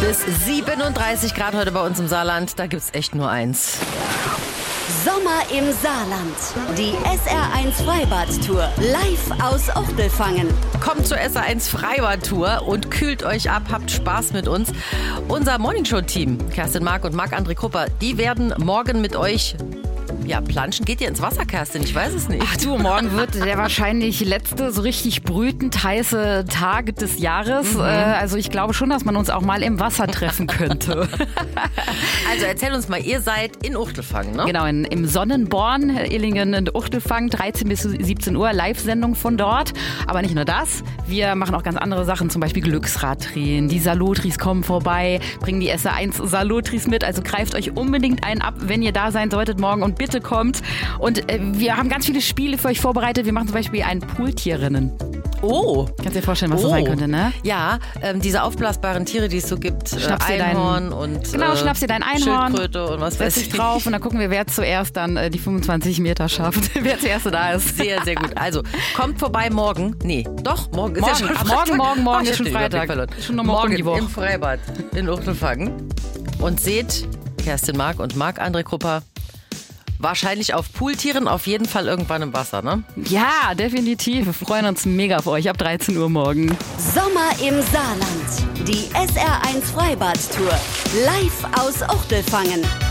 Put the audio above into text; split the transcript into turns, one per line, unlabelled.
Bis 37 Grad heute bei uns im Saarland. Da gibt's echt nur eins.
Sommer im Saarland. Die SR1 Freibad-Tour. Live aus Ochtelfangen.
Kommt zur SR1 Freibad-Tour und kühlt euch ab, habt Spaß mit uns. Unser Morningshow-Team, Kerstin Mark und Marc-André Krupper, die werden morgen mit euch planschen. Geht ihr ins Wasser, Kerstin? Ich weiß es nicht.
Ach du, morgen wird der wahrscheinlich letzte so richtig brütend heiße Tag des Jahres. Also ich glaube schon, dass man uns auch mal im Wasser treffen könnte.
Also erzähl uns mal, ihr seid in Uchtelfangen, ne?
Genau, im Sonnenborn, Illingen und Uchtelfangen, 13 bis 17 Uhr, Live-Sendung von dort. Aber nicht nur das, wir machen auch ganz andere Sachen, zum Beispiel Glücksradtränen. Die Salutris kommen vorbei, bringen die SR1 Salutris mit. Also greift euch unbedingt einen ab, wenn ihr da sein solltet morgen und bitte kommt. Und wir haben ganz viele Spiele für euch vorbereitet. Wir machen zum Beispiel ein Pooltierrennen.
Oh.
Kannst dir vorstellen, was das sein könnte, ne?
Ja, diese aufblasbaren Tiere, die es so gibt.
Schnappst
Einhorn und
schnappst dir dein Einhorn,
Schildkröte und was weiß
setz
ich
dich drauf und dann gucken wir, wer zuerst dann die 25 Meter schafft. Wer zuerst da ist.
Sehr, sehr gut. Also, kommt vorbei morgen. Nee, doch, morgen ist ja schon Freitag.
Morgen ist schon Freitag.
Schon noch morgen im Freibad in Uchtelfangen. Und seht Kerstin Mark und Marc-André Krupper wahrscheinlich auf Pooltieren, auf jeden Fall irgendwann im Wasser, ne?
Ja, definitiv. Wir freuen uns mega auf euch ab 13 Uhr morgen.
Sommer im Saarland. Die SR1 Freibad-Tour. Live aus Ochtelfangen.